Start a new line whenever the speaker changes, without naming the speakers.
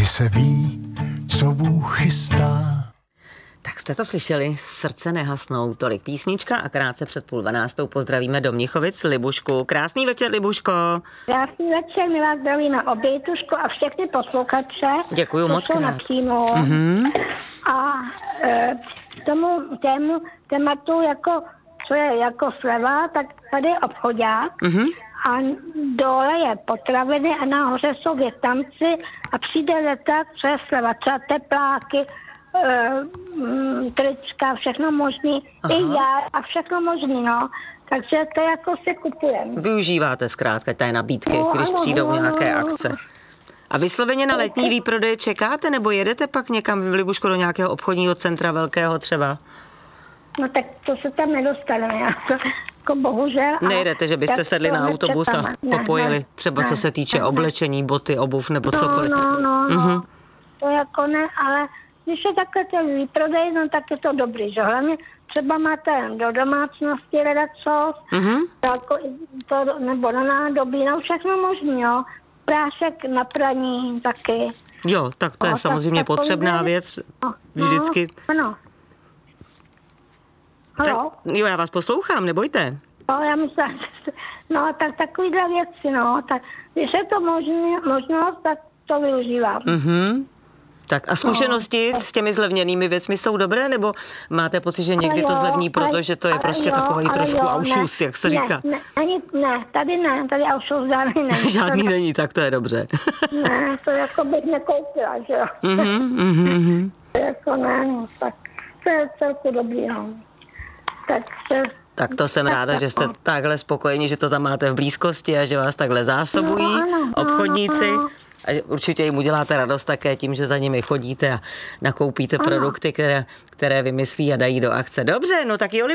kdy se ví, co Bůh chystá.
Tak jste to slyšeli, srdce nehasnou, tolik písnička a krátce před 11:30 pozdravíme do Mnichovic Libušku. Krásný večer, Libuško.
Krásný večer, milá zdravíme obětušku a všechny posluchače.
Děkuju moc krát.
A k tomu tématu, jako, co je jako sleva, tak tady je obchodák. A dole je potraviny a nahoře jsou Vietnamci a přijde leták, co je sleva, třeba tepláky, trička, všechno možný, i já a všechno možný, no. Takže to jako si kupujeme.
Využíváte zkrátka té nabídky, když přijdou nějaké akce. A vysloveně na letní výprodej čekáte, nebo jedete pak někam v Libušku do nějakého obchodního centra velkého třeba?
No tak to se tam nedostaneme, jako bohužel.
Nejdete, že byste sedli na autobus a popojili, třeba co se týče oblečení, boty, obuv nebo cokoliv.
No. To jako ne, ale když je takhle ten výprodej, no tak je to dobrý, že hlavně třeba máte do domácnosti redacos, nebo na nádobí, no všechno možný, jo. Prášek na praní taky.
Jo, tak to je samozřejmě potřebná věc, vždycky.
Ano.
Tak, jo, já vás poslouchám, nebojte.
No, já myslím, no, tak takovýhle věci, no, tak když je to možnost, tak to využívám.
Tak a zkušenosti s těmi zlevněnými věcmi jsou dobré, nebo máte pocit, že někdy to zlevní, protože to je prostě takový trošku aušus, jak se říká?
Ne, tady aušus žádný není.
Žádný není, tak to je dobře.
Ne, to jako bych nekoupila, že jo. To jako ne, no, tak to je celku dobrý, no.
Tak to jsem ráda, že jste takhle spokojeni, že to tam máte v blízkosti a že vás takhle zásobují obchodníci. A určitě jim uděláte radost také tím, že za nimi chodíte a nakoupíte produkty, které vymyslí a dají do akce. Dobře, no tak jo.